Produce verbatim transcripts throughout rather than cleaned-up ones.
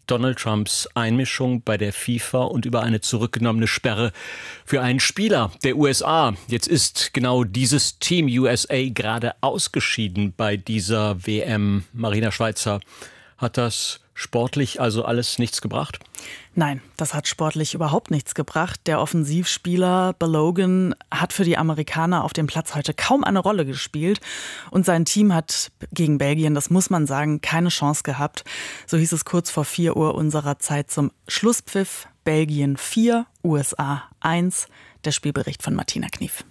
Donald Trumps Einmischung bei der FIFA und über eine zurückgenommene Sperre für einen Spieler der U S A. Jetzt ist genau dieses Team U S A gerade ausgeschieden bei dieser W M. Marina Schweizer, hat das sportlich also alles nichts gebracht? Nein, das hat sportlich überhaupt nichts gebracht. Der Offensivspieler Balogun hat für die Amerikaner auf dem Platz heute kaum eine Rolle gespielt. Und sein Team hat gegen Belgien, das muss man sagen, keine Chance gehabt. So hieß es kurz vor vier Uhr unserer Zeit zum Schlusspfiff. Belgien vier, U S A eins. Der Spielbericht von Martina Knief.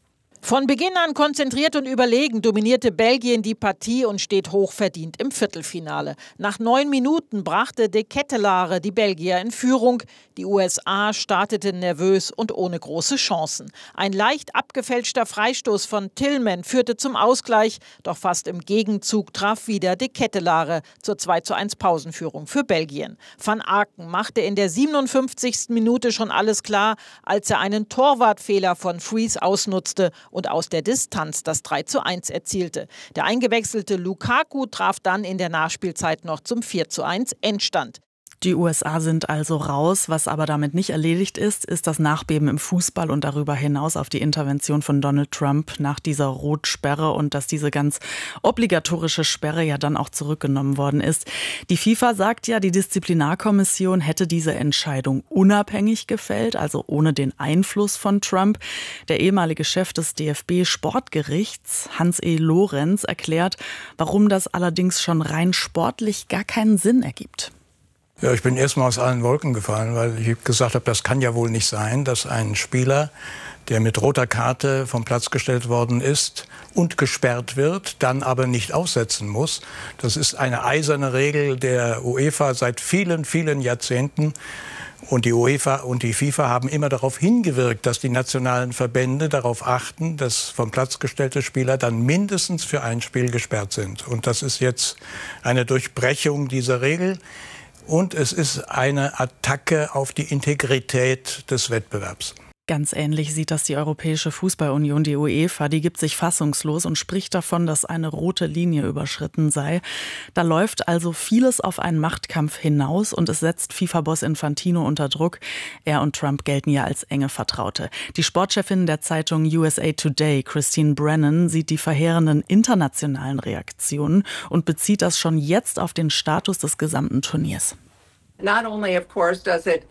Von Beginn an konzentriert und überlegen dominierte Belgien die Partie und steht hochverdient im Viertelfinale. Nach neun Minuten brachte De Ketelaere die Belgier in Führung. Die U S A startete nervös und ohne große Chancen. Ein leicht abgefälschter Freistoß von Tillman führte zum Ausgleich. Doch fast im Gegenzug traf wieder De Ketelaere zur zwei zu eins Pausenführung für Belgien. Van Aken machte in der siebenundfünfzigsten Minute schon alles klar, als er einen Torwartfehler von Fries ausnutzte und aus der Distanz das drei zu eins erzielte. Der eingewechselte Lukaku traf dann in der Nachspielzeit noch zum vier zu eins Endstand. Die U S A sind also raus. Was aber damit nicht erledigt ist, ist das Nachbeben im Fußball und darüber hinaus auf die Intervention von Donald Trump nach dieser Rotsperre und dass diese ganz obligatorische Sperre ja dann auch zurückgenommen worden ist. Die FIFA sagt ja, die Disziplinarkommission hätte diese Entscheidung unabhängig gefällt, also ohne den Einfluss von Trump. Der ehemalige Chef des D F B-Sportgerichts, Hans E. Lorenz, erklärt, warum das allerdings schon rein sportlich gar keinen Sinn ergibt. Ja, ich bin erstmal aus allen Wolken gefallen, weil ich gesagt habe, das kann ja wohl nicht sein, dass ein Spieler, der mit roter Karte vom Platz gestellt worden ist und gesperrt wird, dann aber nicht aussetzen muss. Das ist eine eiserne Regel der UEFA seit vielen, vielen Jahrzehnten. Und die UEFA und die FIFA haben immer darauf hingewirkt, dass die nationalen Verbände darauf achten, dass vom Platz gestellte Spieler dann mindestens für ein Spiel gesperrt sind. Und das ist jetzt eine Durchbrechung dieser Regel. Und es ist eine Attacke auf die Integrität des Wettbewerbs. Ganz ähnlich sieht das die Europäische Fußballunion, die UEFA. Die gibt sich fassungslos und spricht davon, dass eine rote Linie überschritten sei. Da läuft also vieles auf einen Machtkampf hinaus und es setzt FIFA-Boss Infantino unter Druck. Er und Trump gelten ja als enge Vertraute. Die Sportchefin der Zeitung U S A Today, Christine Brennan, sieht die verheerenden internationalen Reaktionen und bezieht das schon jetzt auf den Status des gesamten Turniers. Not only, of course, does it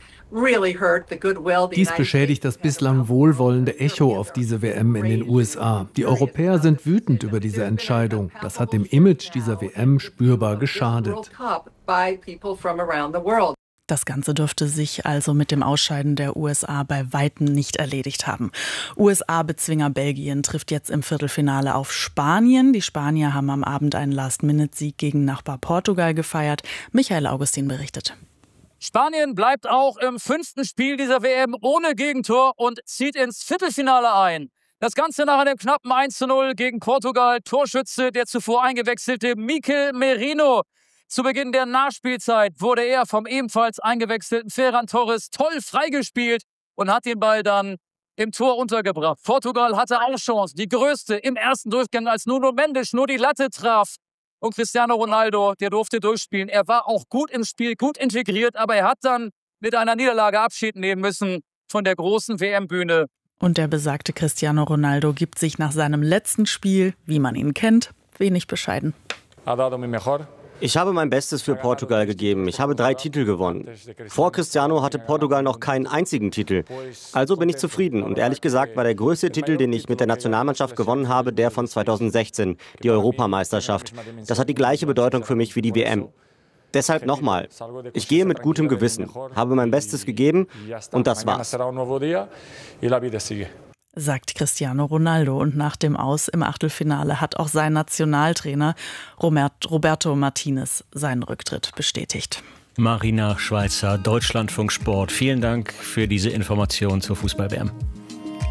Dies beschädigt das bislang wohlwollende Echo auf diese W M in den U S A. Die Europäer sind wütend über diese Entscheidung. Das hat dem Image dieser W M spürbar geschadet. Das Ganze dürfte sich also mit dem Ausscheiden der U S A bei Weitem nicht erledigt haben. U S A-Bezwinger Belgien trifft jetzt im Viertelfinale auf Spanien. Die Spanier haben am Abend einen Last-Minute-Sieg gegen Nachbar Portugal gefeiert. Michael Augustin berichtet. Spanien bleibt auch im fünften Spiel dieser W M ohne Gegentor und zieht ins Viertelfinale ein. Das Ganze nach einem knappen eins zu null gegen Portugal. Torschütze der zuvor eingewechselte Mikel Merino. Zu Beginn der Nachspielzeit wurde er vom ebenfalls eingewechselten Ferran Torres toll freigespielt und hat den Ball dann im Tor untergebracht. Portugal hatte auch Chance, die größte im ersten Durchgang, als Nuno Mendes nur die Latte traf. Und Cristiano Ronaldo, der durfte durchspielen. Er war auch gut im Spiel, gut integriert, aber er hat dann mit einer Niederlage Abschied nehmen müssen von der großen W M-Bühne. Und der besagte Cristiano Ronaldo gibt sich nach seinem letzten Spiel, wie man ihn kennt, wenig bescheiden. Ich habe mein Bestes für Portugal gegeben. Ich habe drei Titel gewonnen. Vor Cristiano hatte Portugal noch keinen einzigen Titel. Also bin ich zufrieden. Und ehrlich gesagt war der größte Titel, den ich mit der Nationalmannschaft gewonnen habe, der von zweitausendsechzehn, die Europameisterschaft. Das hat die gleiche Bedeutung für mich wie die W M. Deshalb nochmal, ich gehe mit gutem Gewissen, habe mein Bestes gegeben und das war's. Sagt Cristiano Ronaldo. Und nach dem Aus im Achtelfinale hat auch sein Nationaltrainer Roberto Martinez seinen Rücktritt bestätigt. Marina Schweizer, Deutschlandfunk Sport. Vielen Dank für diese Information zur Fußball-W M.